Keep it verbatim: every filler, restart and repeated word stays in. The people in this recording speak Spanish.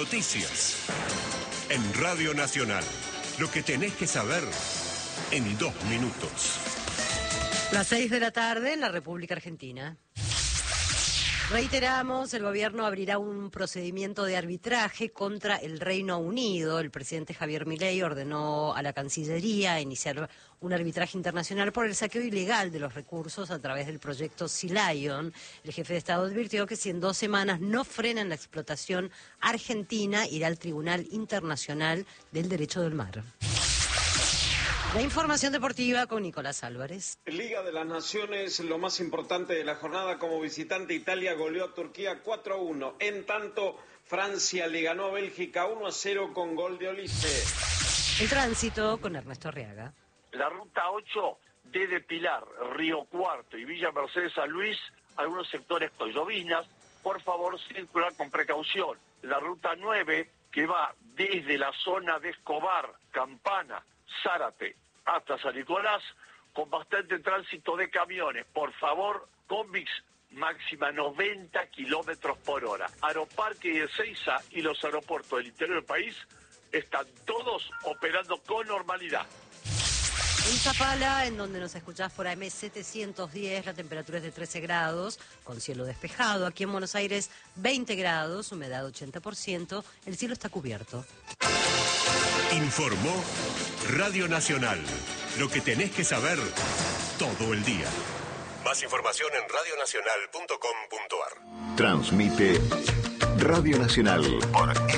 Noticias. En Radio Nacional, lo que tenés que saber en dos minutos. Las seis de la tarde en la República Argentina. Reiteramos, el gobierno abrirá un procedimiento de arbitraje contra el Reino Unido. El presidente Javier Milei ordenó a la Cancillería iniciar un arbitraje internacional por el saqueo ilegal de los recursos a través del proyecto Sea Lion. El jefe de Estado advirtió que si en dos semanas no frenan la explotación argentina, irá al Tribunal Internacional del Derecho del Mar. La información deportiva con Nicolás Álvarez. Liga de las Naciones, lo más importante de la jornada, como visitante Italia goleó a Turquía cuatro a uno. En tanto, Francia le ganó a Bélgica uno a cero con gol de Olise. El tránsito con Ernesto Arriaga. La ruta ocho desde Pilar, Río Cuarto y Villa Mercedes San Luis, algunos sectores con llovinas, por favor circular con precaución. La ruta nueve que va desde la zona de Escobar, Campana, Zárate hasta San Nicolás, con bastante tránsito de camiones. Por favor, Combix máxima noventa kilómetros por hora. Aeroparque de Ezeiza y los aeropuertos del interior del país están todos operando con normalidad. En Zapala, en donde nos escuchás por A M setecientos diez, la temperatura es de trece grados, con cielo despejado. Aquí en Buenos Aires, veinte grados, humedad ochenta por ciento, el cielo está cubierto. Informó Radio Nacional. Lo que tenés que saber todo el día. Más información en radio nacional punto com punto a r. Transmite Radio Nacional por